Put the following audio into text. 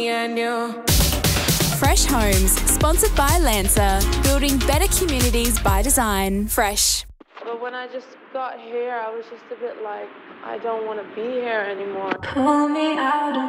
And you. Fresh Homes, sponsored by Lancer, building better communities by design. Fresh. But when I just got here, I was just a bit like, I don't want to be here anymore. Pull me out